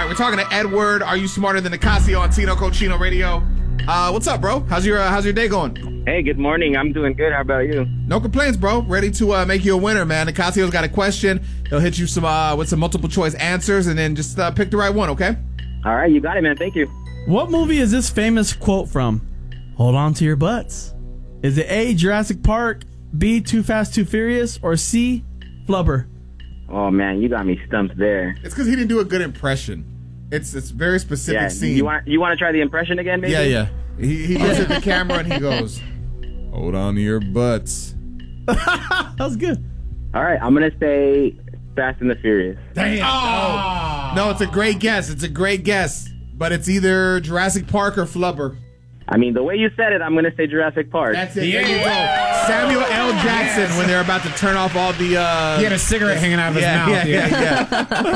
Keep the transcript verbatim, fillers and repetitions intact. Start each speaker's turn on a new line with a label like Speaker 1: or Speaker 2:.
Speaker 1: we're talking to Edward. Are you smarter than Nicasio on Tino Cochino Radio? Uh, what's up, bro? How's your uh, How's your day going?
Speaker 2: Hey, good morning. I'm doing good. How about you?
Speaker 1: No complaints, bro. Ready to uh, make you a winner, man. Nicasio's got a question. He'll hit you some uh, with some multiple choice answers, and then just uh, pick the right one, okay?
Speaker 2: All right, you got it, man. Thank you.
Speaker 3: What movie is this famous quote from? Hold on to your butts. Is it A, Jurassic Park, B, Too Fast, Too Furious, or C, Flubber?
Speaker 2: Oh, man, you got me stumped there.
Speaker 1: It's because he didn't do a good impression. It's it's very specific
Speaker 2: Yeah,
Speaker 1: scene.
Speaker 2: you want you want to try the impression again, maybe?
Speaker 1: Yeah, yeah. He, he looks at the camera and he goes, hold on to your butts.
Speaker 3: That was good.
Speaker 2: All right, I'm going to say Fast and the Furious.
Speaker 1: Damn. Oh. No, it's a great guess. It's a great guess. But it's either Jurassic Park or Flubber.
Speaker 2: I mean, the way you said it, I'm going to say Jurassic Park.
Speaker 1: That's it. There you go. Samuel L. Jackson, yes. When they're about to turn off all the... Uh,
Speaker 4: he had a cigarette hanging out of his
Speaker 1: yeah,
Speaker 4: mouth.
Speaker 1: Yeah, yeah, yeah.